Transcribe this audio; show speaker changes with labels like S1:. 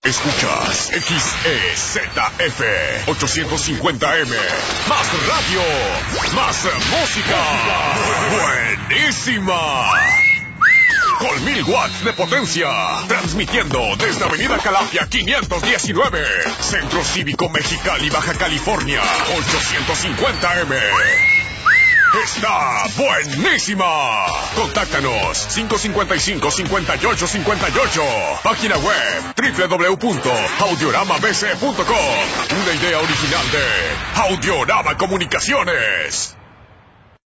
S1: Escuchas XEZF 850M. Más radio, más música. Buenísima. Con 1000 watts de potencia. Transmitiendo desde Avenida Calafia 519. Centro Cívico Mexicali, Baja California. 850M. ¡Está buenísima! Contáctanos 555-5858. Página web www.audioramabc.com. Una idea original de Audiorama Comunicaciones.